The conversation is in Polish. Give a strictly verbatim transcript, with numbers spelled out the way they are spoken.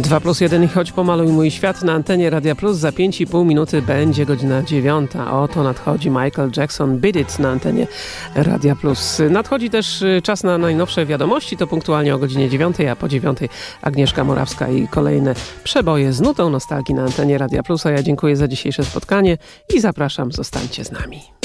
dwa plus jeden i choć pomaluj mój świat na antenie Radia Plus. Za pięć i pół minuty będzie godzina dziewiąta. Oto nadchodzi Michael Jackson, Beat It na antenie Radia Plus. Nadchodzi też czas na najnowsze wiadomości. To punktualnie o godzinie dziewiątej, a po dziewiątej Agnieszka Morawska i kolejne przeboje z nutą nostalgii na antenie Radia Plus. A ja dziękuję za dzisiejsze spotkanie i zapraszam, zostańcie z nami.